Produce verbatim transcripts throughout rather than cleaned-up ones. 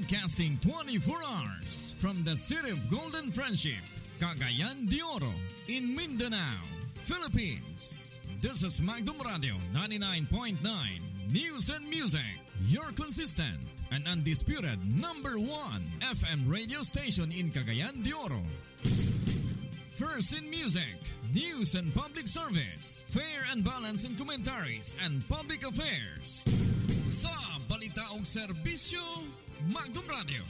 Broadcasting twenty-four hours from the city of Golden Friendship, Cagayan de Oro, in Mindanao, Philippines. This is Magdum Radio ninety-nine point nine News and Music, your consistent and undisputed number one F M radio station in Cagayan de Oro. First in music, news and public service, fair and balanced in commentaries and public affairs. Sa balita o serbisyo, Magdum Radio.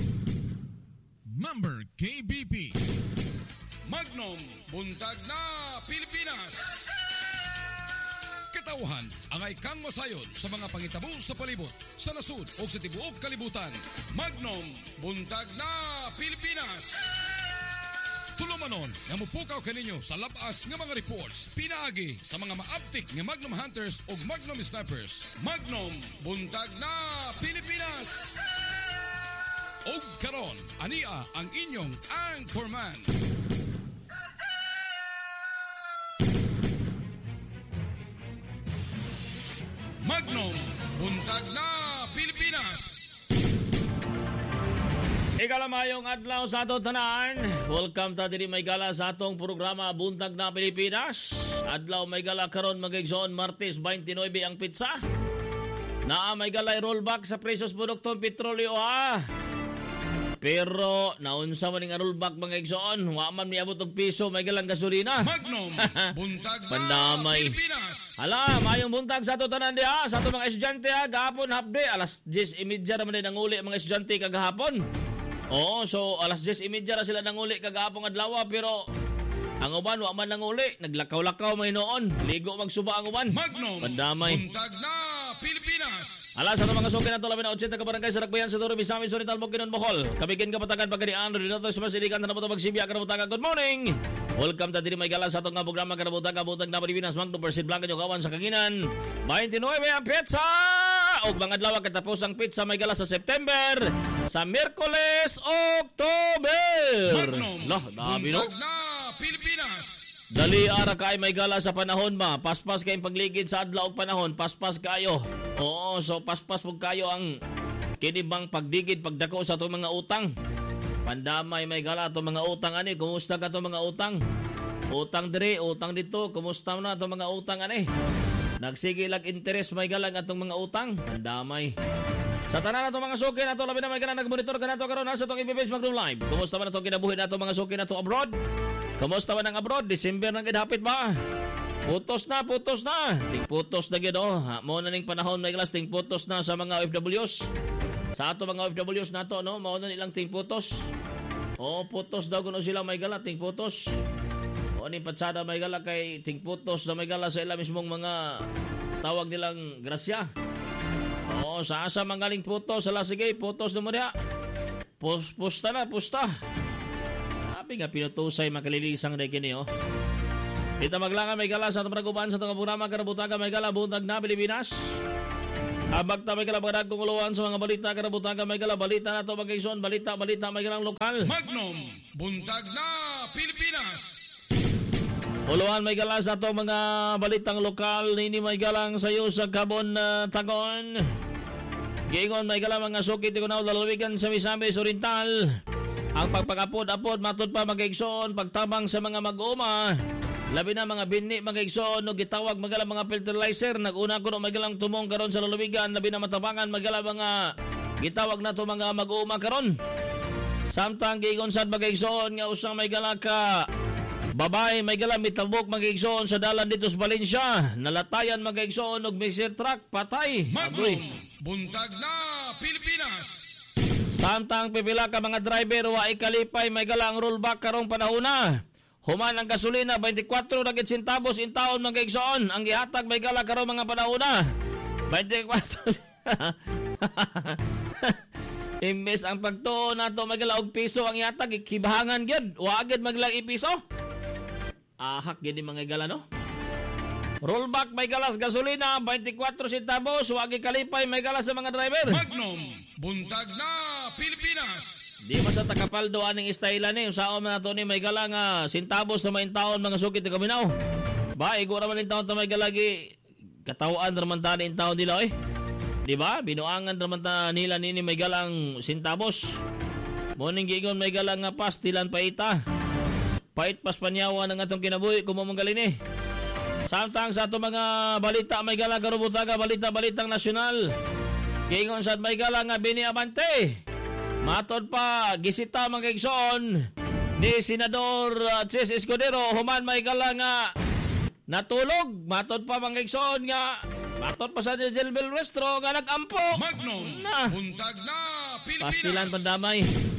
Member K B P. Magnum, buntag na Pilipinas. Katauhan, angay kang masayod sa mga pangitabo sa palibot, sa nasud o sa tibuok kalibutan. Magnum, buntag na Pilipinas. Tulumanon nga mupukaw kaninyo sa labas nga mga reports pinaagi sa mga maaptik nga Magnum Hunters o Magnum Snipers. Magnum, buntag na Pilipinas. Og karon, ania ang inyong anchorman. Magnum, buntag na Pilipinas. Ikalamayong adlaw sa atong tanan. Welcome ta diri may gala sa atong programa Buntag na Pilipinas. Adlaw may gala karon magigsoon Martes twenty-nine ang pizza. Naa may gala rollback sa presyos produktong petrolyo ha. Pero naunsa man ning rollback mga igsoon, wa man miabot og piso may galang gasolina. Magnum, buntag na Pandamay. Pilipinas. Hala, mayong buntag sa ato tanan diha, sa ato mga estudyante ha, gahapon half day, alas diyes y media naman din nanguli mga estudyante kagahapon. Oo, so alas diyes y media na sila nanguli kagahapon adlaw, pero ang uban wa man nanguli, naglakaw-lakaw may noon, ligo magsuba ang uban. Magnum, Pandamay. buntag na Pilipinas. Alas sa mga suki na to labi na eighty ka barangay sa Ragbayan sa Duro Misamis Oriental Bukidnon Bohol. Kabigin ka patagan pagkadian dito sa Masilikan na nabuto magsibya ka nabutan. Good morning. Welcome ta diri may gala sa atong nga programa ka nabutan ka butag na Pilipinas Magno Persid Blanca nyo kawan sa Kanginan. twenty-nine ang pizza. Og mga adlaw katapos ang pizza may gala sa September sa Miyerkules, October. Magnum, Lah, dami no. buntag na Pilipinas. Dali ara kay may gala sa panahon ba. Paspas kay pagligid sa adlaw og panahon, paspas kayo. Oo, so paspas pug kayo ang kinibang pagdigid pagdako sa atong mga utang. Pandamay may gala atong mga utang ani. Kumusta ka atong mga utang? Utang diri, utang dito. Kumusta na atong mga utang ani? Nagsige lag interest may gala atong mga utang. Pandamay. Sa tanan atong mga suki nato labi na may gala nagmonitor kanato karon sa atong I B B Magdum Live. Kumusta man atong kinabuhi nato mga suki nato abroad? Kumusta man ang abroad? December nang gidhapit ba? Putos na, putos na. Ting putos na gid oh. Mao na ning panahon may galas ting putos na sa mga O F Ws. Sa ato mga O F Ws nato no, mao na nilang ting putos. Oh, putos daw kuno sila may gala ting putos. O ni patsada may gala kay ting putos na may gala sa ila mismong mga tawag nilang grasya. Oh, sa asa mangaling putos, sala sige putos mo dia. Pus pusta na, pusta. Sabi nga pinutusay makalilisang na kini oh. Ita maglangan may gala sa tamaguban sa tong programa karabutaga may gala buntag na Pilipinas. Abag ta may gala bagdag kung uluan sa mga balita karabutaga may gala balita na to magigsoon balita balita may galang lokal. Magnum, buntag na Pilipinas. Uluan may gala sa to mga balitang lokal nini may galang sayo sa Kabon uh, Tagon. Giingon may gala mga sukit ko na lalawigan sa Misamis Oriental. Ang pagpagapod-apod matud pa magigsoon pagtabang sa mga mag-uma. Labi na mga bini magigsoon no gitawag magala mga fertilizer naguna ko no magalang tumong karon sa lalawigan labi na matabangan magala mga gitawag na to mga mag-uma karon. Samtang giingon sad magigsoon nga usang may gala ka babay may gala mitabok magigsoon sa dalan dito sa Valencia. Nalatayan magigsoon og mixer truck patay. Magnum, buntag na Pilipinas. Samtang pipila ka mga driver wa ikalipay may galang rollback karong panahona. Human ang gasolina twenty-four nagit centavos in taon magigsoon. Ang gihatag may gala karong mga panahona. twenty-four Imbes ang pagtuon nato may gala og piso ang ihatag ikibahangan gyud. Wa agad maglang ipiso. Ahak gyud mga gala no. Rollback may galas gasolina twenty-four centavos wagi kalipay may galas sa mga driver. Magnum, buntag na Pilipinas. Di man sa takapaldo aning istayla ni usaon man nato ni may gala nga centavos sa main taon mga sukit ni kaminaw. Ba igura man in taon ta may galagi katawan raman tani in taon nila eh. Di ba? Binuangan naman ta nila nini may galang sintabos. Morning gigon may galang nga pas tilan paita. Pait pas panyawa ng atong kinabuhi kumamanggalin eh. Samtang sa ato mga balita may galang karubutaga balita-balitang nasyonal. Gigon sa may galang nga Bini Abante. Matod pa gisita mga igsoon ni Senador uh, Chis Escudero human may galang nga natulog. Matod pa mga igsoon nga matod pa sa Jelbel Restro nga nag-ampo. Magnum, na. buntag na Pilipinas. Pastilan pandamay.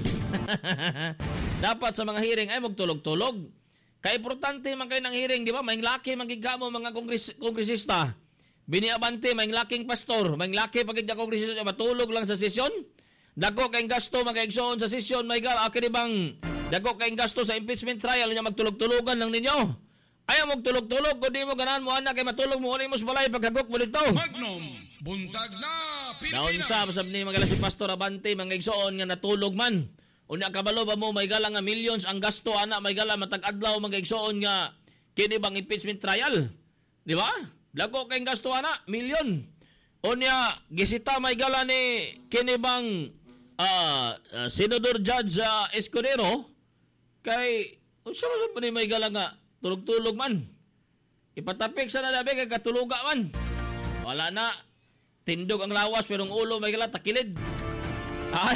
Dapat sa mga hearing ay magtulog-tulog. Kaya importante man kayo ng hearing, di ba? May laki magigamo mga kongres, kongresista. Bini Abante, may laking pastor. May laki pagiging kongresista matulog lang sa sesyon. Dako kayong gasto mag-exon sa sesyon. May gal, akin bang dako kayong gasto sa impeachment trial niya magtulog-tulogan lang ninyo. Ayaw magtulog-tulog, kung di mo ganan mo anak, kay matulog mo ulit mo sa balay pagkagok mo dito. Magnum, buntag na Pilipinas. Daon sa, masab ni magala si Pastor Abante, mga igsoon nga natulog man. Unya kabalo ba mo, may gala nga millions ang gasto, anak, may gala matag-adlaw, mga igsoon nga, kini bang impeachment trial? Di ba? Dako kayong gasto, anak, million. Unya, gisita may gala ni, kini bang, uh, uh, Senador Judge uh, Escudero, kay, o siya masab ni may gala nga, tulog-tulog man. Ipatapik sa nadabi kay katuluga man. Wala na. Tindog ang lawas pero ang ulo may kala takilid. Ah.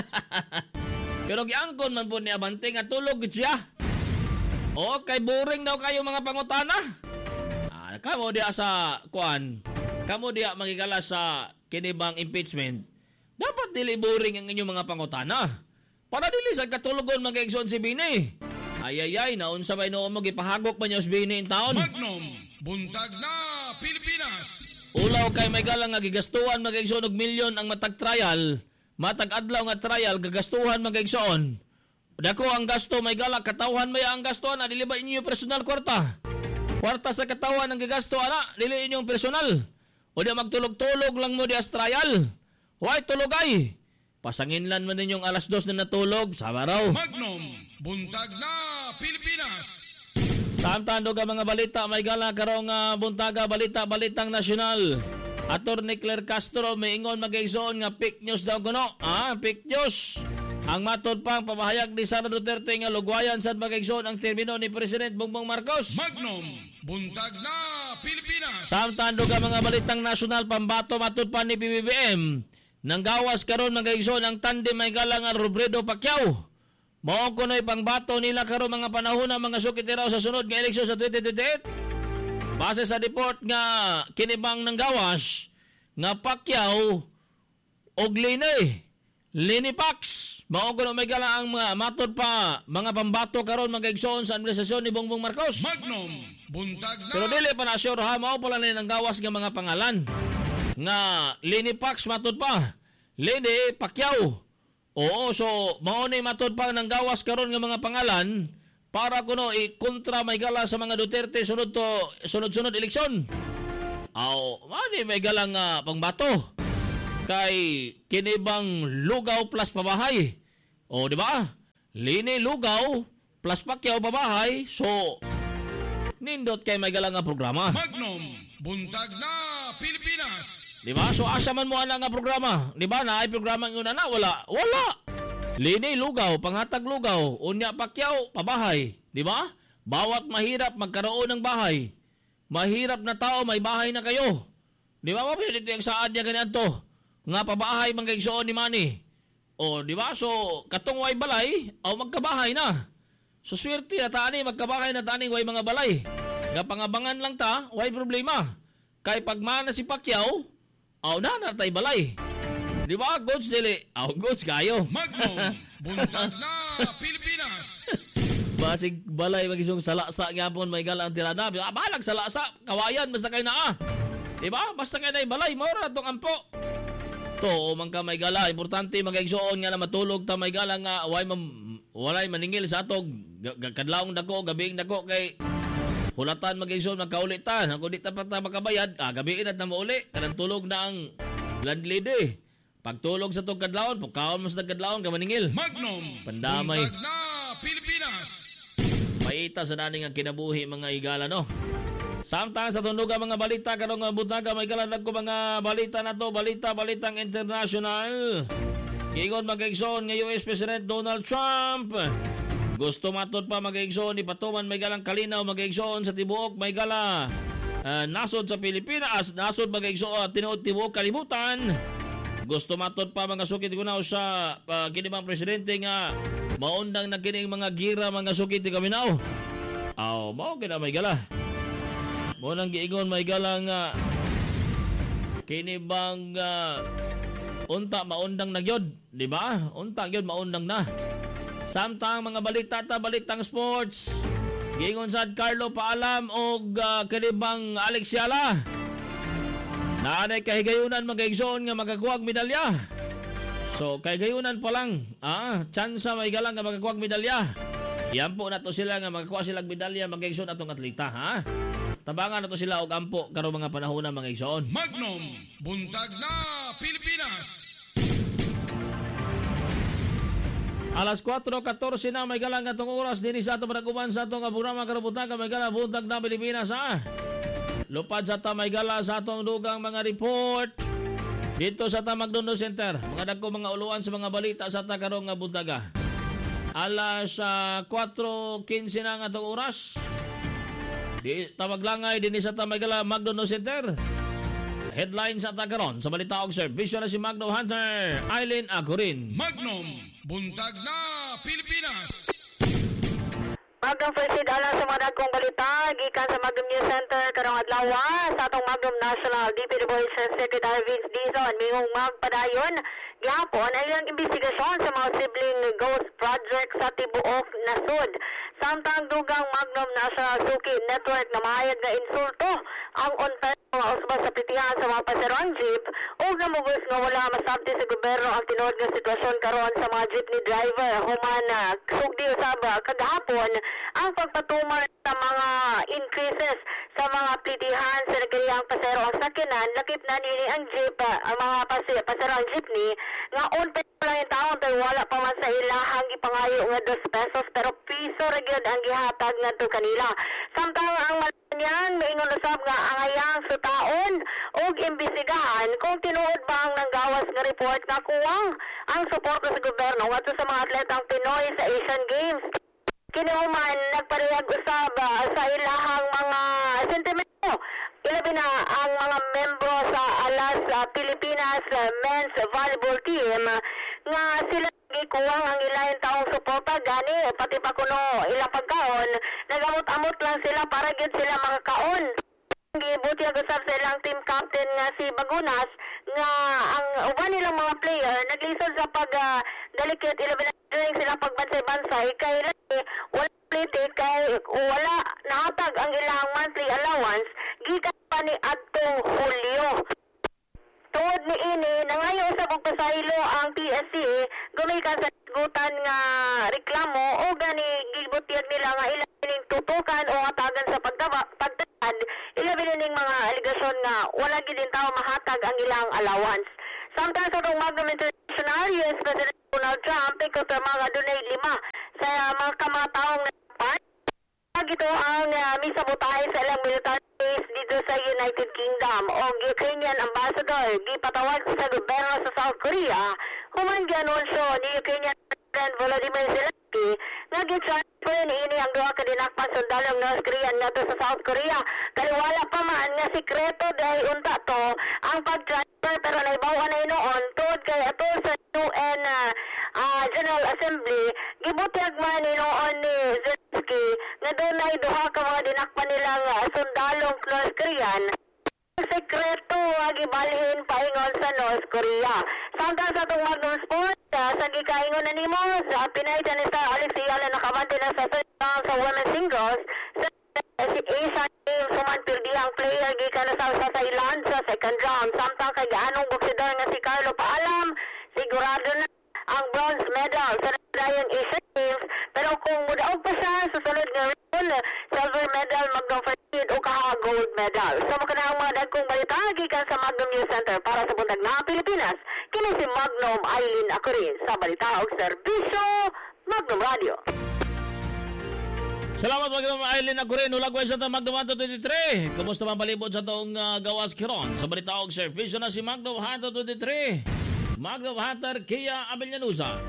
Pero giangkon man po ni Abante nga tulog siya. O kay boring daw kayo mga pangutana. Ah, kamo diya sa kuan. Kamo diya magigala sa kinibang impeachment. Dapat dili boring ang inyong mga pangutana. Para dili sa katulugon mag-exon si Bini. Ay, ay, ay, naunsa ba inoon mo, gipahagok ba niyo sa Bini in taon? Magnum, buntag na Pilipinas. Ulaw kay may galang nga gigastuhan mag-igsoon og milyon ang matag trial, matag adlaw nga trial, gagastuhan mag-igsoon. Dako ang gasto, may galang, katawhan may ang gasto, na dili ba inyo personal kwarta? Kwarta sa katawhan ang gagasto, ana, dili inyong personal. O di magtulog-tulog lang mo di as trial. Why tulogay? Pasanginlan man ninyong alas dos na natulog sa baraw. Magnum, buntag na Pilipinas. Samtando ka mga balita, may gala karong uh, buntaga balita-balitang nasyonal. Attorney Claire Castro may ingon mag-igsoon nga fake news daw kuno. Ah, fake news. Ang matod pang pamahayag ni Sara Duterte nga lugwayan sad mag-igsoon ang termino ni President Bongbong Marcos. Magnum, buntag na Pilipinas. Samtando ka mga balitang nasyonal, pambato matod pa ni P B B M. Nang gawas karon mag-igsoon ang tandem may gala nga Robredo Pacquiao. Mao kuno'y pangbato nila karon mga panahon ng mga sukitiraw sa sunod nga eleksyon sa twenty twenty-eight. Base sa report nga kinibang ng gawas nga Pacquiao og Lini Lini Pax. Mao kuno may gala ang mga matod pa mga pambato karon mag-igsoon sa administrasyon ni Bongbong Marcos. Magnum, buntag na. Pero dili pa na sure ha, mao pala ni nang gawas nga mga pangalan. Nga Lini Pax matod pa. Lini Pacquiao. Oo, so mao ni matod pa nang gawas karon nga mga pangalan para kuno i-kontra may gala sa mga Duterte sunod to sunod-sunod eleksyon. Aw, mani may gala nga pangbato kay kinibang lugaw plus pabahay. O di ba? Lini lugaw plus Pacquiao pabahay. So nindot kay may gala nga programa. Magnum, buntag na Pilipinas. Di ba? So asa man mo ana nga programa? Di ba? Naay programa ng una na wala. Wala. Lini lugaw, panghatag lugaw, unya Pacquiao pabahay. Di ba? Bawat mahirap magkaroon ng bahay. Mahirap na tao may bahay na kayo. Di ba? Mapili dito yung saad niya ganito. Nga pabahay manggaigsoon ni Manny. O di ba? So katong way balay, o magkabahay na. So swerte na tani magkabahay na tani way mga balay. Nga pangabangan lang ta, way problema. Kay pagmana si Pacquiao, aw na natay balay. Di ba? Goods dili. Aw goods kayo. Magnum, buntag na Pilipinas. Basig balay magisong salasa gyapon may gala ang tirada. Ah, balag salasa, kawayan basta kay naa. Di ba? Basta kay nay balay, mora tong ampo. To man ka may gala, importante magigsoon nga na matulog ta may gala nga way mam, walay maningil sa atog kadlawong dako, gabing dako kay hulatan mag-igsoon magkaulitan. Ako di tapat na makabayad, ah, gabiin at na mauli. Kanang tulog na ang landlady. Pagtulog sa tong kadlawon, pagkaon mas nagkadlawon, kamaningil. Magnum, Pandamay. buntag na Pilipinas. Paita sa naning ang kinabuhi mga igala, no? Samtang sa tunuga mga balita karong nga butaga may kalandag ko mga balita na to, balita balitang international. Giingon mag-igsoon nga U S President Donald Trump. Gusto matod pa mag-igsoon ni patuman may galang kalinaw mag-igsoon sa tibuok may gala. Uh, nasod sa Pilipinas, nasod mag-igsoon uh, tinuod tibuok kalibutan. Gusto matod pa mga sukit kunaw sa uh, kinibang presidente nga maundang na kining mga gira mga sukit ni kaminaw. Aw, mao kina may gala. Mo nang giingon may gala nga kinibang uh, unta maundang na gyud, di ba? Unta gyud maundang na. Samtang mga balita ta balitang sports. Giingon sad Carlo paalam og uh, kinibang Alex Yala. Naanay kahigayunan mag-igsoon nga magakuwag medalya. So kahigayunan pa lang, ah, tsansa may galang nga magakuwag medalya. Iampo na to sila nga magakuha silang medalya mag-igsoon atong atleta, ha? Tabangan na to sila og ampo karong mga panahon na mag-igsoon. Magnum, buntag na Pilipinas. Alas kwatro fourteen na may galang atong oras dinhi sa atong panaguban sa atong programa karong butaga may galang buntag na Pilipinas, ha? Lupad sa tamay gala sa atong dugang mga report dito sa Tamagdondo Center. Mga dagko mga uluan sa mga balita sa takarong nga buntaga. Alas uh, kwatro fifteen na nga atong oras. Di tawaglangay dinhi sa tamay gala Magdondo Center. Headline sa takaron sa balita og serbisyo na si Magno Hunter, Eileen Agurin. Magnum, buntag na Pilipinas. Magnum Presid alang sa mga dagkong balita gikan sa Magnum News Center karong adlaw sa atong Magnum National Deputy Board Secretary Vince Dizon mingong magpadayon gihapon ang ilang investigasyon sa mga sibling ghost project sa tibuok nasud. Samtang dugang Magnum National Suki Network na mahayag na insulto ang untay mga usbas sa pitihan sa mga paserong jeep o namugos nga wala masabti sa gobyerno ang tinuod nga sitwasyon karon sa mga jeepney driver human na sugdi usab kagahapon ang pagpatumar sa mga increases sa mga pitihan sa nagayang pasero ang sakinan lakip na nini ang jeep ang mga pasero paserong jeepney nga untay pa lang yung taon tayo wala pa man sa ilahang ipangayo nga two pesos pero piso gyud ang gihatag ngadto kanila. Samtang ang niyan maingon usab nga ang hayang sutaon og imbestigahan kung tinuod ba ang nanggawas nga report nga kuwang ang suporta sa gobyerno ngadto sa mga atletang Pinoy sa Asian Games. Kinuman nagparehag usab uh, sa ilahang mga sentimento. Ilabi na ang mga membro sa Alas uh, Pilipinas uh, Men's Volleyball Team nga sila gikuwang ang ilang taong suporta gani pati pa kuno ilang pagkaon nagamot-amot lang sila para gid sila makakaon. Gibuti usab sa ilang team captain nga si Bagunas nga ang uban nilang mga player naglisod sa pag uh, delicate ilabi na during sila pagbansay-bansay kay lagi wala plite kay wala nahatag ang ilang monthly allowance gikan pa ni adtong Hulyo. Tuod ni ini nangayo sa pagpasaylo ang P S C A gumikan sa gutan nga reklamo o gani gibutyag nila nga ilang ning tutukan o hatagan sa pagdaba pagdad ilabi ning mga aligasyon nga wala gid din tawo mahatag ang ilang allowance. Samtang sa itong Magnum International U S President Donald Trump ikaw sa mga dunay lima sa mga kamataong napan ito ang uh, misabotay sa ilang military base dito sa United Kingdom o Ukrainian ambassador gipatawag sa gobyerno sa South Korea human gianunsyo ni Ukrainian President Volodymyr Zelensky nga gi-transfer ni ini ang duha ka dinakpan sundalong North Korean ngadto sa South Korea kaliwala pa man nga sikreto dahil unta to ang pag-transfer pero naibawan na inoon tungod kay ato sa U N uh, uh, General Assembly gibutyag man inoon ni Zelensky nga doon ay duha ka mga dinakpan nilang uh, sundalong North Korean sekreto gibalhin paingon sa North Korea. Samtang sa itong Magnum Sports, uh, sa gikaingon na nimo sa Pinay Tennis star Alex Yala nakabante na sa sa women's singles sa si Asian Games human pirdi ang player gikan na sa, sa Thailand sa second round. Samtang kay anong boksidor nga si Carlo Paalam sigurado na ang bronze medal sa Ryan Asian Games pero kung mudaog pa siya sa sunod nga round silver medal Magnum Presid o kaha gold medal. So makana ang mga dagkong balita gikan sa Magnum News Center para sa buntag na Pilipinas kini si Magnum Eileen Acurin sa balita og serbisyo Magnum Radio. Salamat Magdam Aileen ako rin. Ulagway sa ta Magdam Hato twenty-three. Kumusta man palibot sa taong uh, gawas kiron? Sa balita og servisyo na si Magdam Hato twenty-three. Magdam Hatar Kia Abellanusa.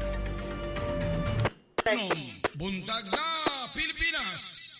Buntag na Pilipinas.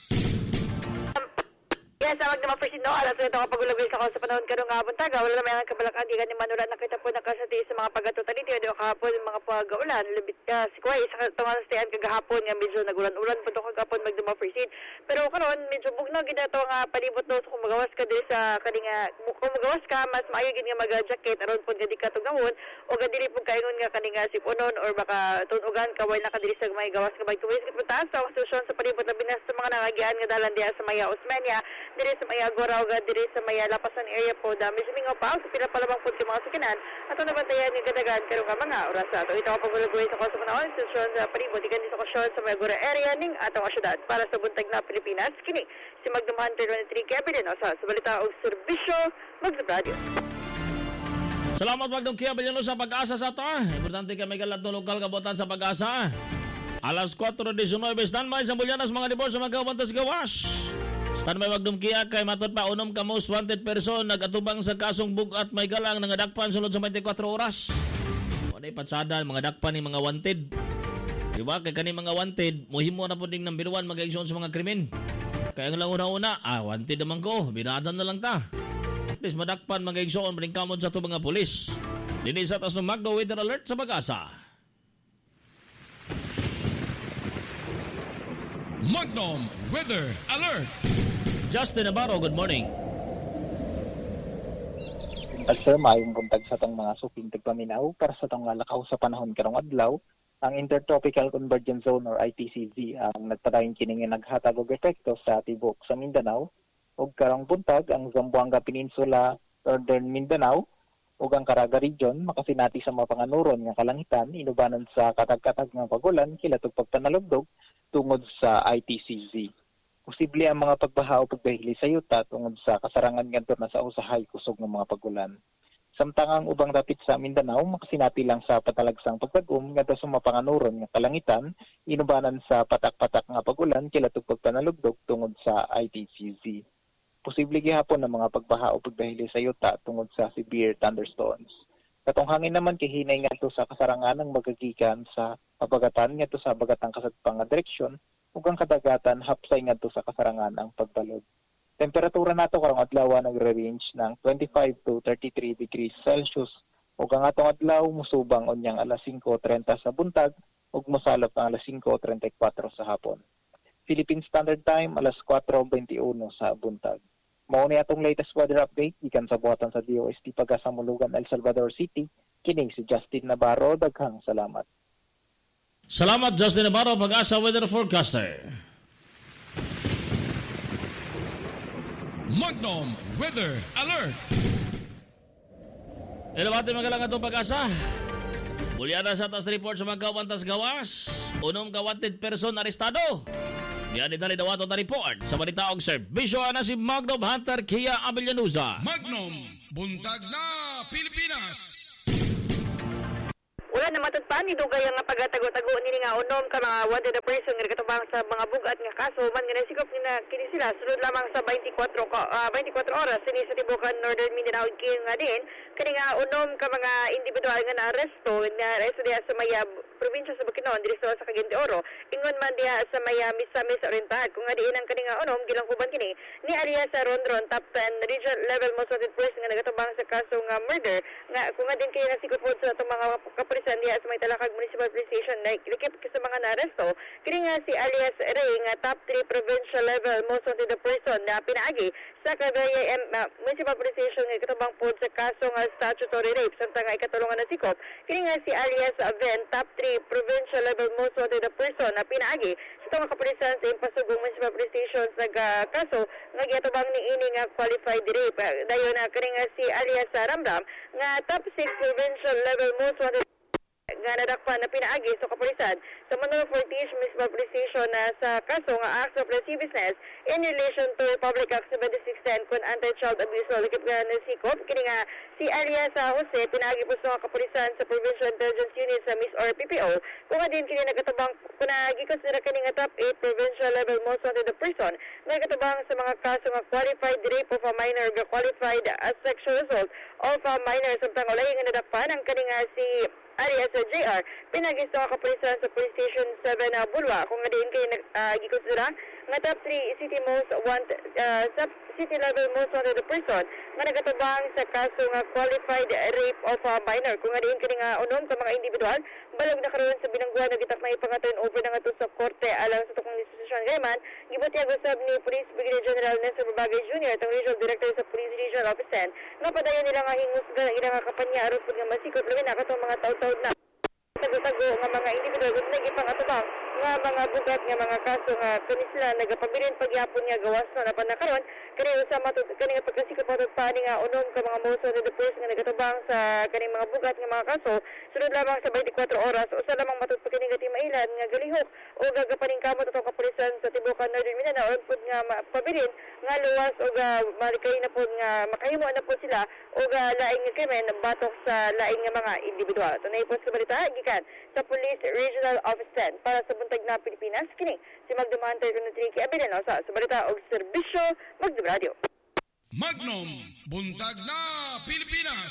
Yes, awag naman first no, alas ito kapag ulagay sa ako sa panahon karong nga buntag. Wala naman ang kabalakang di ni Manulan nakita po nakasati sa mga pagatutan dito. Yung kahapon, mga pag-ulan, lubit ka, si Kuway, isa tungan sa tiyan kagahapon nga medyo nagulan-ulan po ito kagahapon magdama first seed. Pero karon medyo bugnaw ginato nga palibot no, kung magawas ka din sa kaninga, kung magawas ka, mas maayo gid nga mag-jacket, aron po gadi ka tugahon, o gadili po kaingon nga kaninga sipunon, or baka tunugan ka, wala nakadili sa may gawas ka magtuwis. Kit puntahan sa konstitusyon sa palibot na binas sa mga nangagian nga dalan diya sa Maya Osmeña, diri sa Maya Goraoga, diri sa Maya Lapasan area po, dami sa mingaw pa, sa pila palamang po yung mga sakinan, at ang nabantayan ng gadagan karong nga mga oras ato. Ito ako pagulagoy sa konsa panahon, sesyon sa palibot, ikan dito kasyon sa Maya Gora area ning atong asyudad para sa buntag na Pilipinas. Kini, si Magdam Hunter twenty-three Kabilin, o sa, sa balita o serbisyo, Magdam Radio. Salamat Magdam Kia Abellanusa sa pag-asa sa ta. Importante ka may galat ng lokal kabotan sa pag-asa. Alas four nineteen, standby sa Bulyanas mga dibor sa mga kawantas gawas. Standby Magdam Kia kay matod pa unom ka most wanted person nagatubang sa kasong bugat may galang nangadakpan sunod sa twenty-four oras. Wala patsada mga dakpan ni mga wanted. Diba kay kani mga wanted muhimo na pud ding number one mag-aksyon sa mga krimen. Kaya ang lang una-una, ah wanted naman ko, binadan na lang ta. At least madakpan mag-aksyon balingkamod sa to mga pulis. Dini sa taas ng Magno Weather Alert sa pag-asa. Magnum Weather Alert. Justin Navarro, good morning. Buntag sir, maayong buntag sa itong mga suking tagpaminaw para sa itong lakaw sa panahon karong adlaw. Ang Intertropical Convergence Zone or I T C Z ang nagpadayon kini nga naghatag og epekto sa tibok sa Mindanao. Ug karong buntag ang Zamboanga Peninsula, Northern Mindanao ug ang Caraga Region makasinati sa mga panganuron nga kalangitan inubanan sa katag-katag nga pagulan kilatog pagpanalugdog tungod sa I T C Z. Posible ang mga pagbaha o pagdahili sa yuta tungod sa kasarangan ngadto na sa usahay kusog ng mga pagulan. Samtang ang ubang dapit sa Mindanao makasinati lang sa patalagsang pagtagum ngadto sa mga panganuron nga kalangitan inubanan sa patak-patak nga pagulan kilatog pagpanalugdog tungod sa I T C Z. Posible gihapon ang mga pagbaha o pagdahili sa yuta tungod sa severe thunderstorms. Katong hangin naman kay hinay ngadto sa kasarangan ng magagikan sa pabagatan ngadto sa bagatang kasadpang nga direksyon ug ang kadagatan hapsay ngadto sa kasarangan ang pagbalod. Temperatura nato karong adlaw nagre-range ng twenty-five to thirty-three degrees Celsius ug ang atong adlaw musubang unyang alas five thirty sa buntag ug mosalop ang alas five thirty-four sa hapon. Philippine Standard Time alas four twenty-one sa buntag. Mao ni atong latest weather update gikan sa buhatan sa D O S T Pagasamulugan, El Salvador City. Kini si Justin Navarro, daghang salamat. Salamat Justin Navarro, pag-asa weather forecaster. Magnum Weather Alert. Ilawati magalang atong pag-asa. Bulyana sa taas report sa mga kawantas gawas. Unom ka wanted person arestado. Diyan itali daw ato na report sa balita og serbisyo na si Magnum Hunter Kia Abellanusa. Magnum Buntag na Pilipinas. Wala na matutpan ni dugay nga pagatago-tago nini nga unom ka mga wanted person nga katubang sa mga bugat nga kaso man nga nasikop ni na kini sila sulod lamang sa twenty-four ka uh, twenty-four oras sini sa tibukan Northern Mindanao kini nga din kani nga unom ka mga individual nga naaresto na aresto diha sa Maya probinsya sa Bukidnon diri sa Cagayan de Oro ingon man diha sa Maya Misamis Oriental kung nga diin ang kani nga unom gilangkuban kini ni alias sa Rondron top ten regional level most wanted person nga nagatubang sa kaso nga murder nga kung nga din kay nasikop sa itong mga kapulisan diha sa may Talakag Municipal Police Station na likip sa mga naaresto kini nga si alias Ray nga top three provincial level most wanted person na pinaagi sa Cagayan uh, Municipal Police Station nga katubang po sa kaso nga statutory rape samtang nga ikatulungan na sikop kini nga si alias Aven top three provincial level most wanted person na pinaagi sa itong kapulisan sa Impasugong Municipal Police Station sa uh, kaso nga giatubang ni ini nga qualified rape dayon na kini nga si alias Ramram nga top six provincial level most wanted nga nga nadakpan na pinaagi sa kapulisan sa Manila Fortis Municipal Police Station na sa kaso nga acts of lascivious business in relation to Public Act seventy-six ten kun anti-child abuse law likip nga na sikop kini nga si Arias Jose pinaagi po sa kapulisan sa Provincial Intelligence Unit sa M I S or P P O kung din kini nagatabang kunagi consider kini nga top eight provincial level most wanted person nagatabang sa mga kaso nga qualified rape of a minor or qualified as sexual assault of a minor samtang ulay nga nadakpan ang kani nga si Arias J R pinagis sa kapulisan sa Police Station seven uh, Bulwa kung nga din kayo uh, gikonsidera nga top three city most want uh, sub city level most wanted person nga nagatabang sa kaso nga qualified rape of a minor kung nga din kini nga unom sa mga individual balog na karon sa binangguan na gitak na ipangaton over na nga to sa korte alang sa tukong institusyon gayman gibutyag usab ni Police Brigadier General Nestor Babagay Junior tong Regional Director sa Police Regional Office ten nga padayon nila nga hingusgan ang ilang kampanya aron pud nga masikop labi na katong mga taw-taw na tago-tago nga mga individual gusto na gipangatubang nga mga bugat nga mga kaso nga kani sila nagapabilin pagyapon nga gawas na panakaron kani usa matut kani nga pagkasikop matut pa ni nga unom ka mga most wanted person nga nagatubang sa kani mga bugat nga mga kaso sunod lamang sa twenty-four oras usa lamang matut pa kini nga timailan nga galihok o gagapaning kamot atong kapulisan sa tibukan Northern Mindanao or pud nga pabilin nga luwas o ga malikay na pud nga makahimo na pud sila o ga laing nga krimen batok sa laing nga mga individual. Tunay po sa balita gikan sa Police Regional Office ten para sa buntag na Pilipinas kini si Magdum Hunter Kunutiki Abilino sa sa balita og serbisyo Magdum Radio. Magnum buntag na Pilipinas.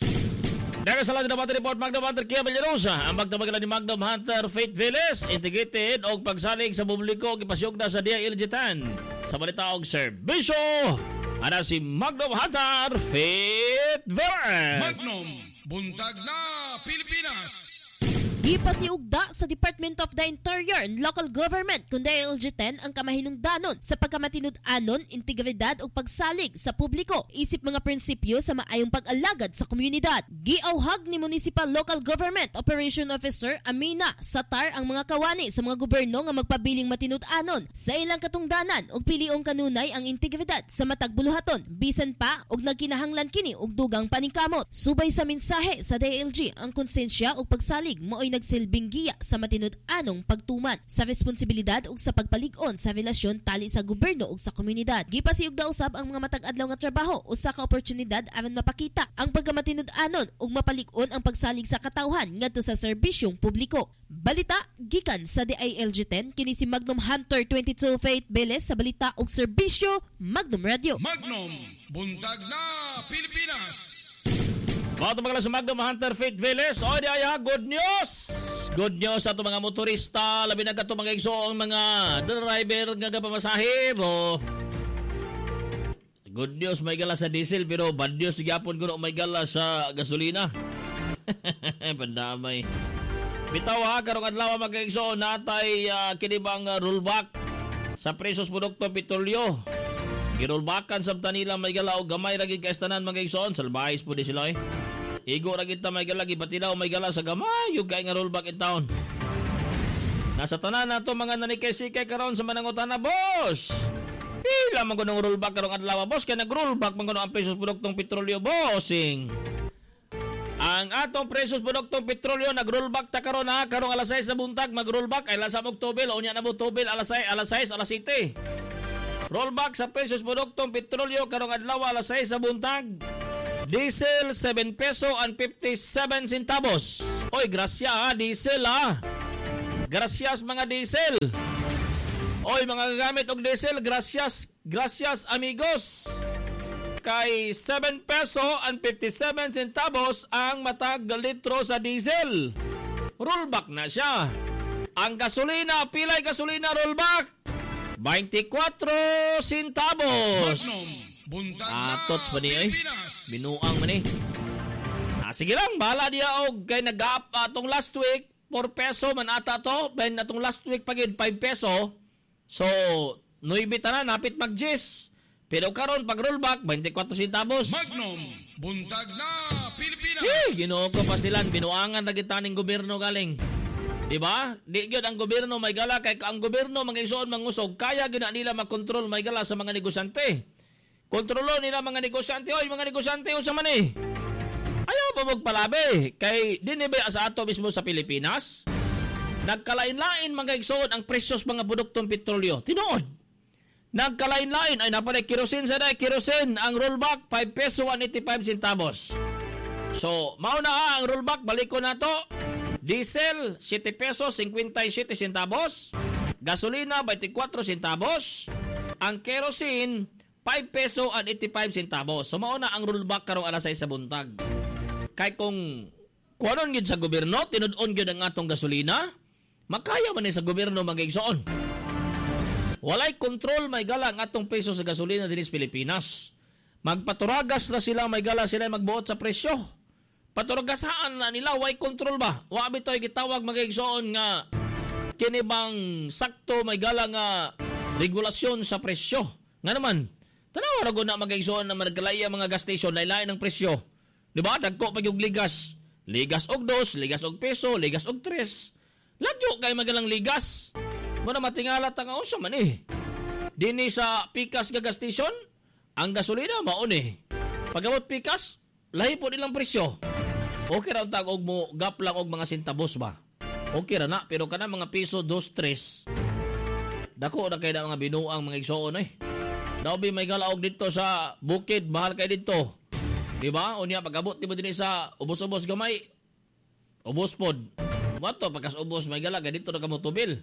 Daga sa lang na battery report Magnum Hunter Kia Villarosa ang magtabagala ni Magnum Hunter Faith Velez integrated og pagsalig sa publiko gipasyog na sa D I L G ten sa balita og serbisyo ana si Magnum Hunter Faith Velez. Magnum buntag na Pilipinas. Gipasiugda sa Department of the Interior and Local Government kung D I L G ten ang kamahinungdanon sa pagkamatinud-anon, integridad o pagsalig sa publiko isip mga prinsipyo sa maayong pag-alagad sa komunidad. Giauhag ni Municipal Local Government Operation Officer Amina Satar ang mga kawani sa mga gobyerno nga magpabiling matinud-anon sa ilang katungdanan ug piliong kanunay ang integridad sa matag buluhaton bisan pa og nagkinahanglan kini og dugang paningkamot. Subay sa mensahe sa D I L G ang konsensya ug pagsalig mao'y nagsilbing giya sa matinud-anong pagtuman sa responsibilidad ug sa pagpalig-on sa relasyon tali sa gobyerno ug sa komunidad. Gipasiugda usab ang mga matag-adlaw nga trabaho usa ka oportunidad aron mapakita ang pagkamatinud-anon ug mapalig-on ang pagsalig sa katawhan ngadto sa serbisyong publiko. Balita gikan sa D I L G ten kini si Magnum Hunter twenty-two Faith Velez sa balita ug serbisyo Magnum Radio. Magnum buntag na Pilipinas. Mga tumagala sa Magnum Hunter Faith Velez. O, di ay good news! Good news sa itong mga motorista. Labi na ka itong mga igso ang mga driver nga kapamasahin. Good news may gala sa diesel pero bad news gyapon kuno may gala sa gasolina. Pandamay. Bitaw ha, karong adlaw mga igso natay uh, kinibang uh, rollback sa presos produkto petrolyo. Girulbakan sabta nila may gala o gamay ragid kaistanan mga igsoon. Salbahis po di sila eh. Igo ragid ta may gala gibatilaw may gala sa gamay yung kay nga rollback in town. Nasa tanan na to mga nanikay-sikay karon sa manangutan na boss. Pila man gunong rollback karong adlaw boss kay nag-rollback man kuno ang presos produktong petrolyo bossing. Ang atong presos produktong petrolyo nag-rollback ta karon ha karong alas sais sa buntag mag-rollback ay lasam Oktubre o nya na mo Tubil alas sais alas sais alas siyete. Rollback sa pesos produktong petrolyo karong adlaw alas sais sa buntag. Diesel seven peso and fifty-seven centavos. Oy, grasya ha, diesel ha. Gracias mga diesel. Oy, mga gagamit og diesel, gracias, gracias amigos. Kay seven peso and fifty-seven centavos ang matag litro sa diesel. Rollback na siya. Ang gasolina, pilay gasolina rollback. twenty-four centavos. Buntag ah, na tots ba niya eh? Pilipinas. Binuang man eh. Ah, sige lang, bahala diya og kay nag-up atong last week four peso man ata to. Ben atong last week pagid five peso. So, nuibi na napit mag-gis. Pero karon pag rollback twenty-four centavos. Magnum buntag na Pilipinas. Hey, Ginoo ko pa sila binuangan na gitaning gobyerno galing. Di ba? Di gyud ang gobyerno may gala kay ang gobyerno mangigsuon mangusog kaya gyud nila makontrol may gala sa mga negosyante. Kontrolo nila mga negosyante. Oy, mga negosyante unsa man eh? Ayaw pa magpalabi. Kay dinibe sa ato mismo sa Pilipinas, nagkalain-lain mga igsoon ang presyo sa mga produktong petrolyo. Tinuod. Nagkalain-lain ay napanay kerosene sa day. Kerosene, ang rollback, five peso and eighty-five centavos. So, mauna ang rollback, balik ko na to. Diesel, seven pesos, fifty-seven centavos. Gasolina, twenty-four centavos. Ang kerosene, five peso and eighty-five centavos. So, mauna ang rollback karong alas sais sa buntag. Kay kung kuanon yun sa gobyerno, tinudon yun ang atong gasolina, makaya man sa gobyerno mag-igsoon. Walay kontrol may gala ang atong peso sa gasolina din sa Pilipinas. Magpaturagas na sila may gala sila magbuot sa presyo. Paturagasaan na nila, way kontrol ba? Wa bitoy gitawag mag-igsoon nga kini bang sakto may gala nga regulasyon sa presyo. Nga naman, tanawa ra gud na mag-igsoon na magkalaya mga gas station lain-lain ang presyo. Di ba? Dagko pa yung ligas. Ligas og dos, ligas og peso, ligas og tres. Ladyo kay magalang ligas. Muna matingala ta nga unsa man eh. Dini sa Pikas nga gas station, ang gasolina maon eh. Pagabot Pikas, lahi po nilang presyo. Okay ra tag og mo gap lang og mga centavos ba. Okay ra na pero kana mga piso dos tres. Dako na kay na mga binuang mga igsoon eh. Daw bi may galaog dito sa bukid, mahal kay dito. Di ba? Unya pagabot di mo din sa ubos-ubos gamay. Ubos pod. Wato pagkas ubos may gala dito na kamo tubil.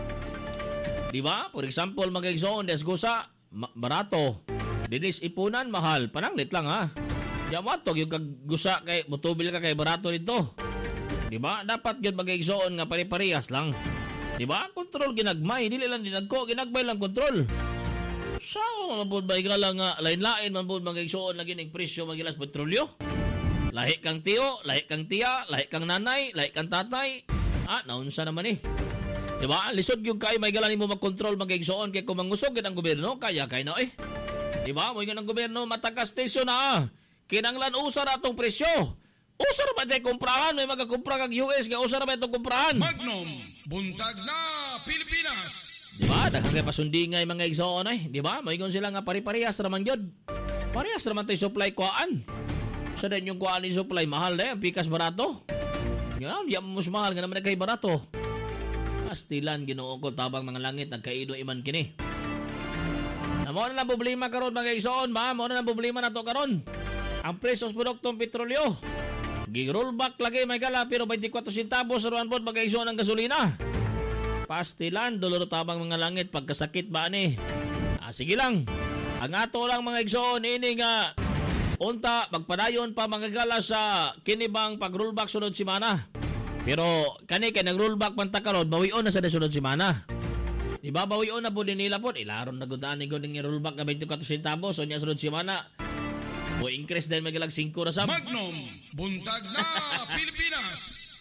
Di ba? For example, mga igsoon des gusa ma- barato. Dinis ipunan mahal, pananglit lang ha. Ya wato yung kaggusa kay mutubil ka kay barato dito. Di ba? Dapat gyud mga igsoon nga pare-parehas lang. Di ba? Kontrol ginagmay, dili lang dinagko, ginagbay lang kontrol. So, mabud ba igala nga lain-lain mabud mga igsoon lagi ning presyo magilas petrolyo. Lahi kang tiyo, lahi kang tiya, lahi kang nanay, lahi kang tatay. Ah, naunsa naman eh. Di ba? Lisod yung kay may gala nimo mag-control mga igsoon kay kung mangusog ang gobyerno, kaya kay na eh. Di ba? Mo yung gobyerno mataga station na. Kinanglan usar atong presyo. Usar ba tayo kumprahan? May magakumpra kag U S nga usar ba itong kumprahan? Magnum, buntag na Pilipinas. Di ba? Daghang kay pasundingay mga igsoon ay. Di ba? Moingon sila nga pari-parehas raman gyud. Parehas raman tayo supply kuan. Sa din yung kuan ni supply mahal na, Pikas barato. Yan, yan mas mahal nga naman kay barato. Pastilan Ginoo ko tabang mga langit nagkaido iman kini. Na mo na lang problema karon mga igsoon, ba? Mo na lang problema nato karon. Ang presyo sa produktong petrolyo. Gi-rollback lagi may gala pero twenty-four centavos sa ruan pod mga igsoon ang gasolina. Pastilan dolor tabang mga langit pagkasakit ba ani. Ah, sige lang. Ang ato lang mga igsoon ini nga unta magpadayon pa mga gala sa kinibang pag-rollback sunod semana. Pero kani kay nag-rollback man ta karon, bawion na sa sunod semana. Di ba bawion na po din nila po. Ilaron na gudaan ni guding i-rollback na twenty-four centavos. So niya sunod semana. O increase din magalag five ra sab. Magnum, buntag na Pilipinas.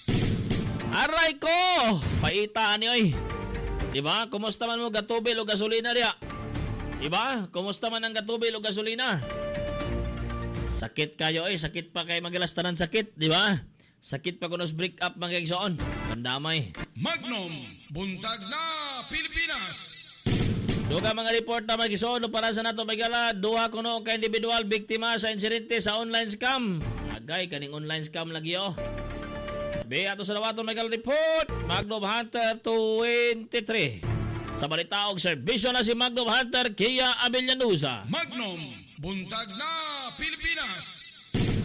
Aray ko! Paita ni oy. Di ba? Kumusta man mo gatubil o gasolina diya? Di ba? Kumusta man ang gatubil o gasolina? Sakit kayo eh, sakit pa kay magalas tanan sakit, di ba? Sakit pa kunos break up mga igsoon. Pandamay. Magnum, buntag na Pilipinas. Duga mga report na mga igsoon para sa nato magala, duha kuno ka individual biktima sa insidente sa online scam. Agay kaning online scam lagi oh. Be ato sa dawaton magala report, Magnum Hunter twenty-three. Sa balita og serbisyo na si Magnum Hunter Kia Abellanusa. Magnum, buntag na Pilipinas.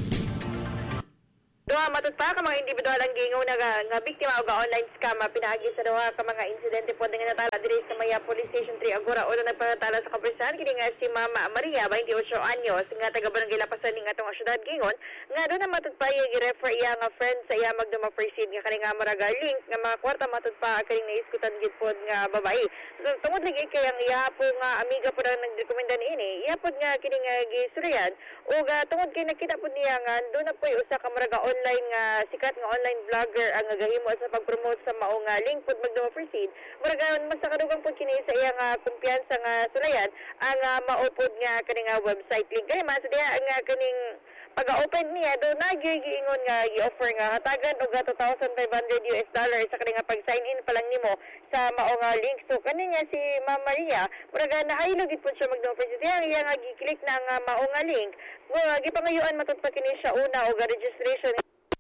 Duha matod pa ka mga individual ang gingaw na nga, nga biktima og online scam pinaagi sa duha ka mga insidente pod nga natala diri sa Maya Police Station three Agora ulo nagpatala sa kaprisan kini nga si Mama Maria twenty-eight anyos nga taga Barangay Lapasan ning atong syudad gingon nga do na matod pa iya gi-refer iya nga friend sa iya magduma first aid nga kani nga maraga link nga mga kwarta matod pa kani naiskutan gid pod nga babae. So tungod lagi kay ang iya po nga amiga pod ang nagrekomenda niini iya pod nga kini nga gisuriyan ug uh, tungod kay nakita pod niya nga do na poy usa ka maraga online nga sikat nga online vlogger ang gahimo sa pag-promote sa mao nga link pod magduma first aid. Maraga mas nakadugang pod kini sa iya nga kumpiyansa nga sulayan ang uh, maupod nga kani nga website link kani man sa diha nga kaning pag-open niya do na giingon nga gi-offer nga hatagan og two thousand five hundred U S dollar sa kani nga pag-sign in pa lang nimo sa mao nga link. So kani nga si Ma'am Maria muraga nahaylo gid pud siya mag-offer siya iya nga gi-click na nga mao nga link. Mo gipangayuan matud pa kini siya una og registration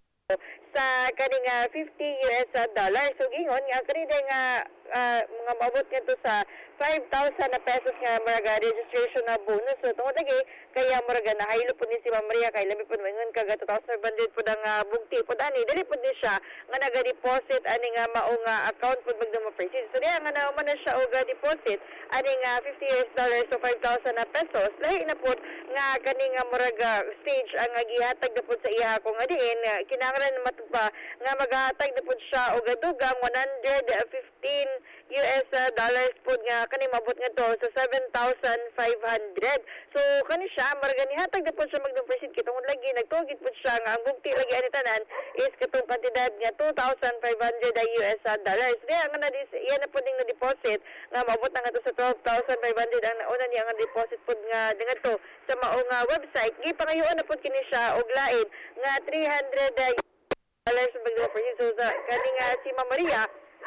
sa kaning uh, fifty U S dollars. So gingon nga kani nga uh, mga maabot nga to sa five thousand na pesos nga maraga registration na bonus. So tungod lagi kaya maraga na haylo pud ni si Ma'am Maria kay labi pud mangon kaga two thousand five hundred pud ang uh, bugti pud ani dili pud ni siya nga naga-deposit ani nga mao nga account pud magdamo proceed. So diha nga naman na siya og deposit ani nga fifty U S dollars so five thousand na pesos. Lahi na pud nga kani nga maraga stage ang gihatag na pud sa iya ko nga diin kinahanglan matupa nga maghatag na pud siya og dugang one hundred fifteen U S dollars pud nga kani mabot nga to sa seven thousand five hundred. So kani siya maraga nihatag na pud siya magdong-proceed kitong lagi nagtugid pud siya nga ang bugti lagi ani tanan is katong kantidad nga two thousand five hundred U S dollars. Diya nga na dis iya na pud ning na deposit nga mabot na nga to sa twelve thousand five hundred ang nauna niya nga deposit pud nga dingat to sa mao nga website. Gipangayoon na pud kini siya og lain nga three hundred dollars magdong-proceed. So sa kani nga si Ma'am Maria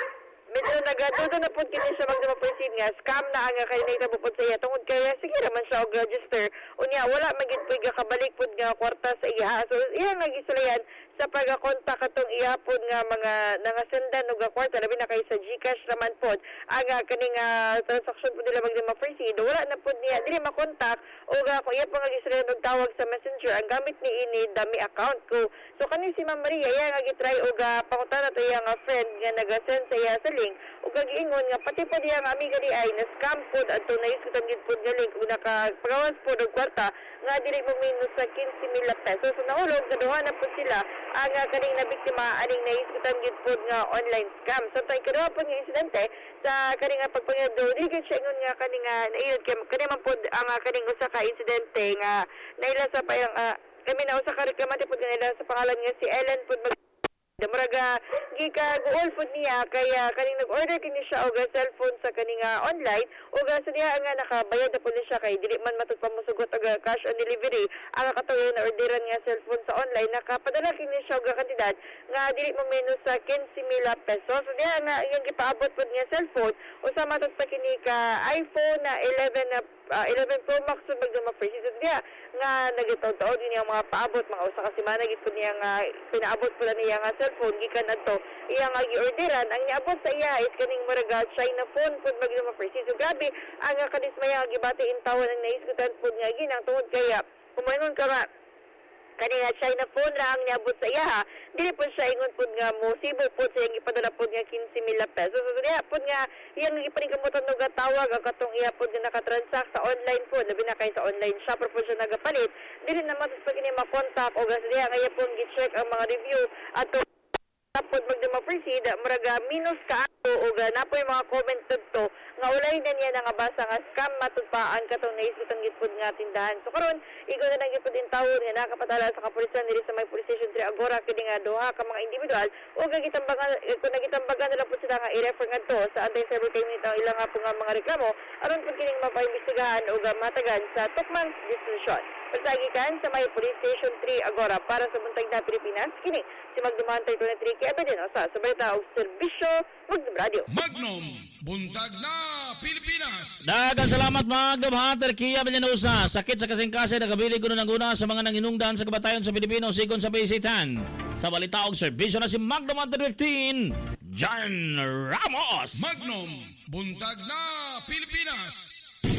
medyo nagatudo na po kini siya magdamaproceed nga scam na ang kainita po po sa iya tungod kaya sige naman siya og register unya wala magid po kabalik po nga kwarta sa iya. So iya nagisulayan sa pagkakontak katong iya po nga mga nangasendan og kwarta labi na kay sa GCash naman po ang kaning uh, transaction po nila magdamaproceed wala na po niya dili makontak o uh, kung iya po nga gisulayan og tawag sa messenger ang gamit ni ini dami account ko. So kani si Ma'am Maria iya nga gitry og uh, pangutan to iya nga friend nga nagasend sa iya sa link ug kagiingon nga pati pa diya nga amiga di ay na scam pod adto na iskutan gid pod nga link ug nakapagawas pod og kwarta nga dili mo minus sa fifteen mil pesos. So nahulog kaduha na pod sila ang uh, kaning na biktima aning naiskutan gid pod nga online scam. So tay kaduha pod nga insidente sa kaning nga pagpangado dili gid siya ingon nga kaning nga naiyod kay kani man pod ang uh, kaning usa ka insidente nga naila sa payang uh, kami na usa ka reklamante pod nga naila sa pangalan nga si Ellen pod Damaraga gikaguol pud niya kaya kaning nag-order kini siya og cellphone sa kaning uh, online ug sa diha nga nakabayad na pud siya kay dili man matud pa mosugot og cash on delivery ang katuyo na orderan nga cellphone sa online nakapadala kini siya og kantidad nga dili mo minus sa fifteen mil pesos. So diha nga iyang gipaabot pud nga cellphone usa matud pa kini ka iPhone na eleven na uh, eleven Pro Max ug magdama-free. So diha nga nagitaw-taw din yung mga paabot mga usa ka semana gid pud niya nga pinaabot pud niya nga cellphone gikan adto iya nga gi-orderan ang niabot sa iya is kaning maraga China phone pud magdama-free. So grabe ang kadismaya gibati in tawon ang naisgutan pud nga ginang tungod kaya kumanon ka nga kani nga China phone ra ang niabot sa iya ha dili po siya ingon pud nga musibo po siya gipadala pud nga fifteen mil pesos. So diha pud nga iyang gipaningkamutan og tawag ang katong iya pud nga nakatransact sa online po labi na kay sa online shopper po siya nagapalit dili na matud pa kini makontak og diha nga iya pud gi-check ang mga review ato tapos magdama-proceed maraga minus ka o napoy mga comment to nga ulay na niya nga basa nga scam matudpaan katong naisutang gitpud nga tindahan. So karon igo na nang gitpud in tawon nga nakapatala sa kapulisan diri sa may police station three Agora kini nga duha ka mga individual o gagitambagan kung nagitambagan nila po sila nga i-refer ngadto sa anti-cyber crime nito ilang nga po nga mga reklamo aron pud kining mapaimbestigahan o matagan sa tukmang diskusyon. Pagsagikan sa may police station three Agora para sa buntag na Pilipinas kini si Magdumantay twenty-three kay Abedino sa balita og serbisyo Magnum Radio. Magnum buntag na Pilipinas. Daghang salamat Magnum Hunter Kia Benyanusa. Sakit sa kasing-kasing nagabilig kuno ng una sa mga nanginungdan sa kabatayon sa Pilipino sigon sa bisitan. Sa balita og serbisyo na si Magnum Hunter fifteen John Ramos. Magnum buntag na Pilipinas.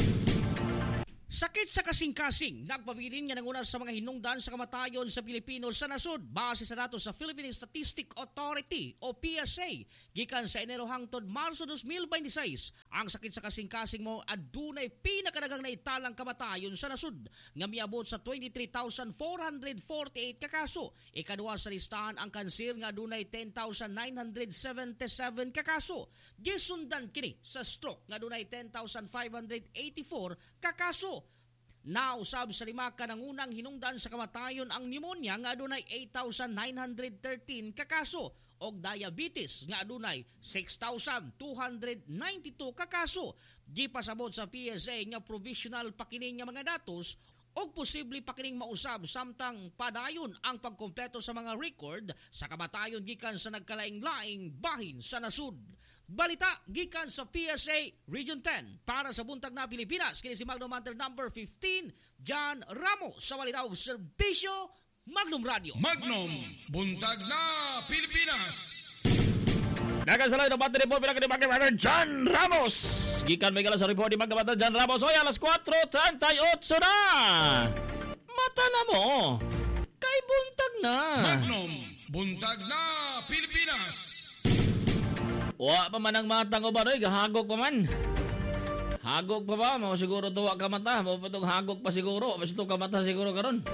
Sakit sa kasing-kasing, nagpabilin nga nanguna sa mga hinungdan sa kamatayon sa Pilipino sa nasud base sa datos sa Philippine Statistic Authority o P S A. Gikan sa Enero hangtod Marso twenty twenty-six, ang sakit sa kasing-kasing mo adunay pinakadaghang naitalang kamatayon sa nasud nga miabot sa twenty-three thousand four hundred forty-eight ka kaso. Ikaduha sa listahan ang kanser nga adunay ten thousand nine hundred seventy-seven ka kaso. Gisundan kini sa stroke nga adunay ten thousand five hundred eighty-four ka kaso. Nausab sa lima ka nangunang hinungdan sa kamatayon ang pneumonia nga adunay eight thousand nine hundred thirteen ka kaso og diabetes nga adunay six thousand two hundred ninety-two ka kaso. Gipasabot sa P S A nga provisional pa kini nga mga datos o posible pa kining mausab samtang padayon ang pagkompleto sa mga record sa kamatayon gikan sa nagkalaing-laing bahin sa nasud. Balita gikan sa P S A Region ten para sa Buntag na Pilipinas. Kini si Magnum Hunter number fifteen, John Ramos sa Walinaw Serbisyo, Magnum Radio. Magnum, Buntag na Pilipinas. Nagasalay na battery report pinaka ni Magnum Hunter John Ramos. Gikan may gala sa report ni Magnum Hunter John Ramos. Hoy, alas four thirty-eight na. Mata na mo. Kay buntag na. Magnum, Buntag na Pilipinas. Wa pa man ang matang uban, oy, gahagok pa man. Hagok pa ba? Mao siguro tuwa ka mata. Mao pa itong hagok pa siguro. Mas ito ka mata siguro karon.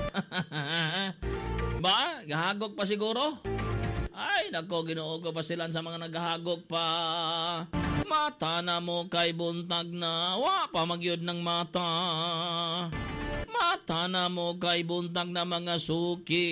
Ba? Gahagok pa siguro? Ay, nako, Ginoo ko pa sila sa mga naghahagok pa. Mata na mo kay buntag na. Wa pa magyud ng mata. Mata na mo kay buntag na mga suki.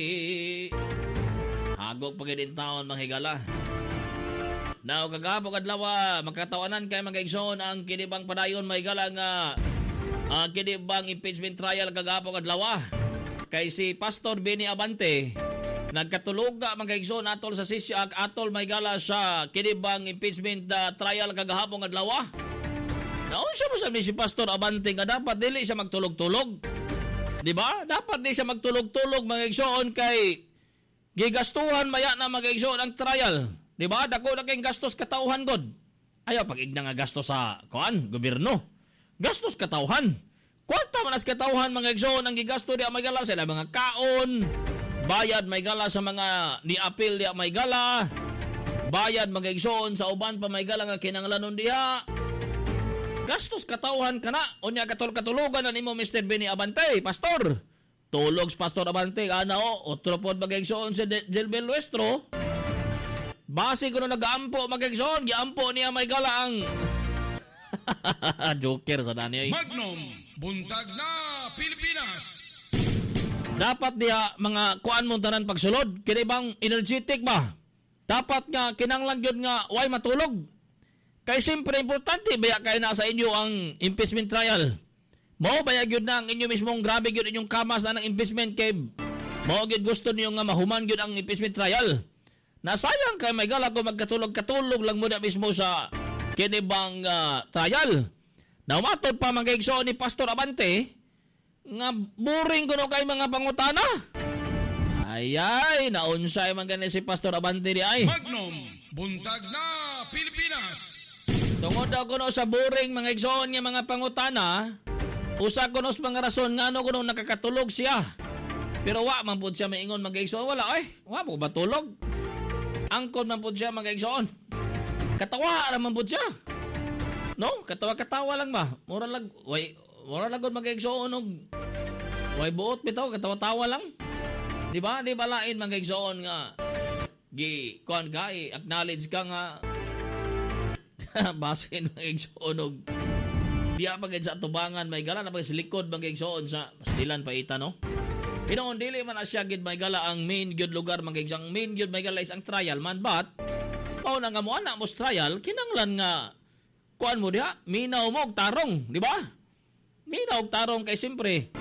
Hagok pa gid taon mga higala. Now, kagahapon kadlaw, makatawanan kay mga igsoon ang kinibang padayon may gala nga uh, kinibang impeachment trial kagahapon kadlaw. Kay si Pastor Benny Abante nagkatulog ka mga igsoon atol sa sisyo atol may gala sa kinibang impeachment uh, trial kagahapon kadlaw. Naon siya mo sabi si Pastor Abante nga dapat dili siya magtulog-tulog. Di ba? Dapat di siya magtulog-tulog mga igsoon kay gigastuhan maya na mga igsoon ang trial. Di ba? Dako na kayong gastos katauhan, God. Ayaw, pag-igna nga gastos sa, kuan, gobyerno. Gastos katauhan. Kwarta man as katauhan, mga igsoon, ang gigasto di may gala sila, mga kaon, bayad may gala sa mga ni-appeal di may gala, bayad mga igsoon sa uban pa may gala nga kinanglanon diha. Gastos katauhan ka na. Unya katul-katulugan na nimo Mister Benny Abante, Pastor. Tulogs, Pastor Abante, ana o, otro pod mga igsoon si Jelbel Nuestro. Base ko na nag-aampo, mag-egson, giampo niya may gala ang Joker sa dani. Magnum, Buntag na Pilipinas. Dapat diya mga kuan mo tanan pagsulod, kini bang energetic ba? Dapat nga kinanglan gyud nga way matulog. Kay siyempre importante baya kay nasa inyo ang impeachment trial. Mao baya gyud na ang inyo mismong grabe gyud inyong kamas na ng impeachment kay mao gyud gusto niyo nga mahuman gyud ang impeachment trial. Nasayang kay may gala ko magkatulog-katulog lang muna mismo sa kinibang uh, trial. Namatod pa mga igsoon ni Pastor Abante nga boring kuno kay mga pangutana. Ay ay, naunsay man gani si Pastor Abante di ay. Magnum, Buntag na Pilipinas. Tungod daw kuno sa boring mga igsoon nga mga pangutana, usa kuno sa mga rason nga ano kuno nakakatulog siya. Pero wa man pud siya maingon mga igsoon, wala ay. Wa po ba tulog? Angkon man po siya mga igsoon. Katawa naman po siya. No? Katawa-katawa lang ba? Mura lang, way, mura lang mga igsoon og way buot bitaw, katawa-tawa lang. Di ba? Di ba lain mga igsoon nga gi, kuan ka, acknowledge ka nga basin mga igsoon og diya pagid sa tubangan may gala na pag sa likod mga igsoon sa pastilan pa ita, no? Pinoon dili man asya gid may gala ang main gyud lugar mga igsoon. Main gyud may gala is ang trial man, but mao na nga mo ana mo trial kinanglan nga kuan mo diha minaw mo og tarong, di ba? Minaw og tarong kay siyempre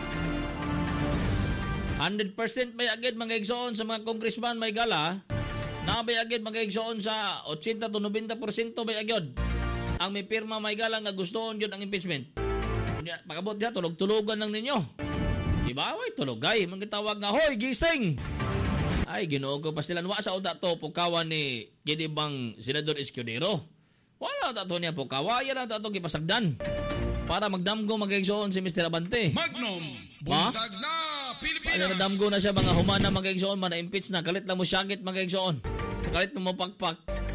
one hundred percent may agad mga igsoon sa mga congressman may gala na may agad mga igsoon sa eighty to ninety percent may agad ang may pirma may gala nga gustoon yun ang impeachment. Pagabot diha tulog-tulogan lang ninyo. Di ba? Way tulogay. Magtawag nga, hoy, gising! Ay, Ginoo ko pa sila. Wa sa uda to, pukawan ni kinibang Senador Escudero. Wala na to niya pukawa. Yan na to gipasagdan. Para magdamgo mag-egsoon si Mister Abante. Magnum, Buntag na Pilipinas. Para magdamgo na siya mga humana mag-egsoon. Mana-impeach na. Kalit lang mo syagit mag-egsoon. Kalit mo pakpak.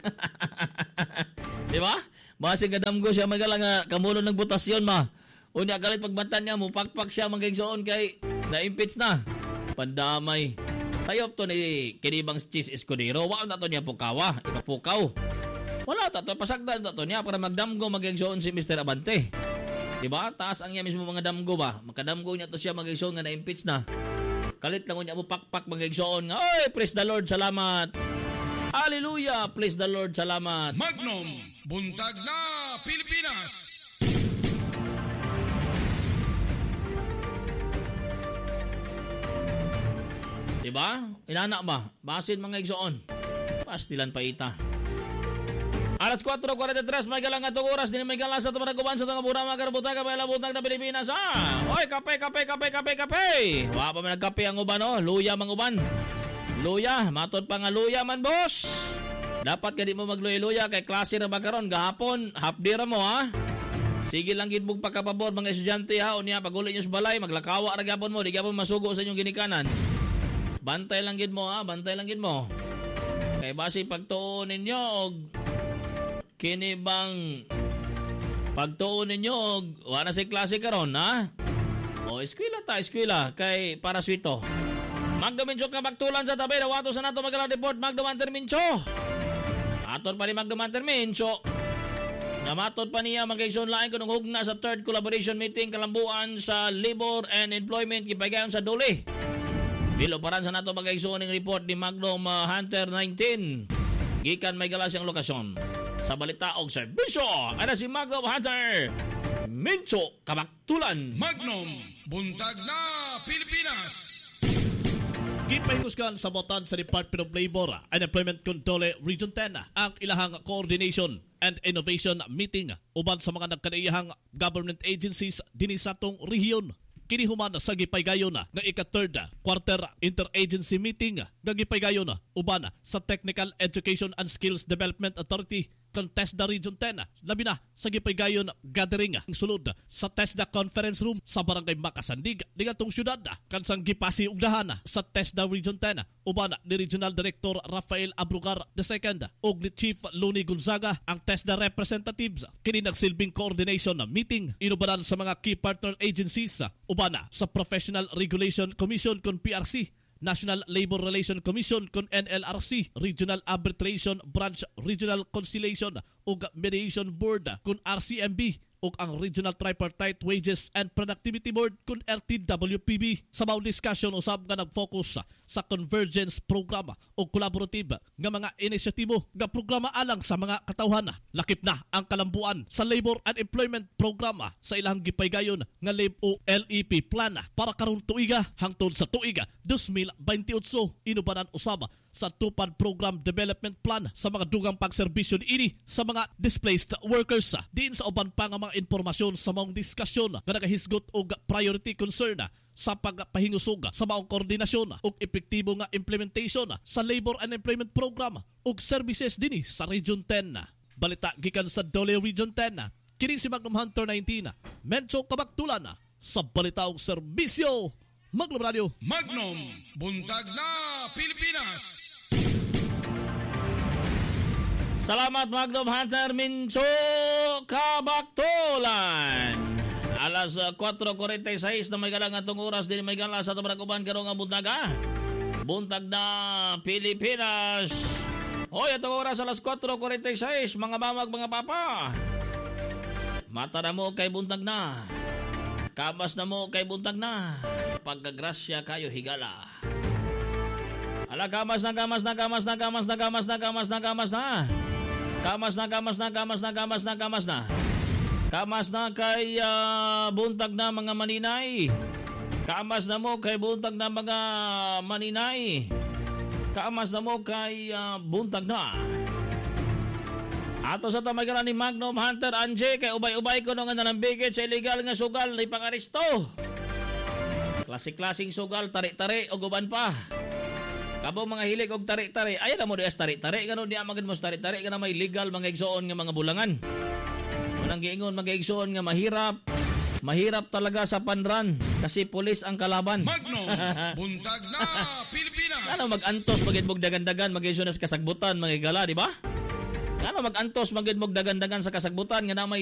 Di ba? Basi kadamgo siya magala nga kamulo ng butasyon ma. Unya kalit pagbantan niya mo pakpak siya mag-egsoon kay na-impeach na. Pandamay. Sayop to ni kinibang Chis Escudero. Wa na to niya pukawa. Ipapukaw. Wala ta to pasagdan to niya para magdamgo mag-egsoon si Mister Abante. Diba? Taas ang niya mismo mga damgo ba? Makadamgo niya to siya mag-egsoon nga na-impeach na. Kalit lang niya mo pakpak mag-egsoon nga. Oy, praise the Lord, salamat. Hallelujah, praise the Lord, salamat. Magnum, Buntag na Pilipinas. Di ba? Inana ba? Basin mga igsoon. Pastilan pa ita. Alas four forty-three, may galang atong oras. Din may galang sa tumanaguban sa tangabura mga karbutaga. May labutang na Pilipinas. Ah! Oy, kape, kape, kape, kape, kape! Wa pa may nagkape ang uban, oh. Luya mang uban. Luya. Matod pa nga luya man, boss. Dapat ka di mo magluya-luya kay klase na ba karon gahapon. Half day ra mo, ha? Sige lang gid mong pagkapabor mga estudyante, ha. O niya, pag-uli nyo sa balay, maglakawa ra gapon mo. Di gapon masugo sa inyong ginikanan. Bantay lang gid mo, ha. Bantay lang gid mo. Kay base pagtuon ninyo og kini bang pagtuon ninyo og wala si klase karon, ha? O eskwela ta, eskwela kay para swito. Magdo Mincho ka magtulan sa tabi, wato sa nato magalang report Magdo Manter Mincho. Aton pa ni Magdo Manter Mincho. Namatod pa niya mag-action lain kung hugna sa third collaboration meeting kalambuan sa labor and employment kipagayon sa Dole. Bilo paran sa nato mag-action ng report ni Magnum uh, Hunter nineteen. Gikan may galas ang lokasyon. Sa balita og serbisyo, ana si Magnum Hunter Mincho Kabaktulan. Magnum, buntag na Pilipinas. Gipahingusgan sa botan sa Department of Labor and Employment Control Region ten ang ilahang coordination and innovation meeting uban sa mga nagkanaiyahang government agencies dinhi sa atong rehiyon. Kini human sa gipaygayon nga ika-third quarter interagency meeting nga gipaygayon uban sa Technical Education and Skills Development Authority kon TESDA Region ten, labi na sa gipaygayon gathering ang sulod sa TESDA Conference Room sa Barangay Makasandig digatong syudad kansang gipasi ugdahan sa TESDA Region ten uban ni Regional Director Rafael Abrugar the second ug ni Chief Luni Gonzaga ang TESDA representatives. Kini nagsilbing coordination meeting inubanan sa mga key partner agencies uban sa Professional Regulation Commission kon P R C, National Labor Relations Commission kon N L R C, Regional Arbitration Branch, Regional Conciliation ug Mediation Board kon R C M B ug ang Regional Tripartite Wages and Productivity Board kon R T W P B. Sa mao discussion usab nga nag-focus sa convergence program o collaborative nga mga inisyatibo nga programa alang sa mga katawhan. Lakip na ang kalambuan sa Labor and Employment Program sa ilang gipaygayon nga L E P plan para karong tuiga hangtod sa tuiga twenty twenty-eight. Inubanan usab sa Tupad Program Development Plan sa mga dugang pagserbisyo ini sa mga displaced workers. Diin sa uban pa nga mga impormasyon sa maong diskusyon nga nagahisgot og priority concern sa pagpahingusog sa maong koordinasyon ug epektibo nga implementation sa Labor and Employment Program ug services dinhi sa Region ten. Balita gikan sa Dole Region ten. Kini si Magnum Hunter nineteen. Mencho Kabaktulan sa balita ug serbisyo. Magnum Radio. Magnum, buntag na Pilipinas. Salamat Magnum Hunter Mincho Kabaktulan. Alas four forty-six na may galang atong oras din may galang sa tumaraguban karong ang buntaga. Buntag na Pilipinas. Hoy, atong oras alas four forty-six mga mamag mga papa. Mata na mo kay buntag na. Kamas na mo kay buntag na. Pagkagrasya kayo higala. Ala kamas na kamas na kamas na kamas na kamas na kamas na kamas na. Kamas na kamas na kamas na kamas na kamas na. Kamas na kay uh, buntag na mga maninay. Kamas na mo kay buntag na mga maninay. Kamas na mo kay uh, buntag na. Ato sa tamagalan ni Magnum Hunter Anje kay ubay-ubay ko nung nga nalambigit sa illegal nga sugal na ipang-aristo. Klasik-klasing sugal, tari-tari o guban pa. Kabo mga hilig og tari-tari. Ayan na mo dias tari-tari. Ganon di amagin mo tari-tari. Ganon may legal mga igsoon nga mga bulangan. Manang giingon mga igsoon nga mahirap. Mahirap talaga sa panran. Kasi pulis ang kalaban. Magnum, buntag na Pilipinas. Ano mag-antos magigmog dagan-dagan mag-igsoon sa kasagbutan mga igala, di ba? Ano mag-antos magigmog dagan-dagan sa kasagbutan nga na may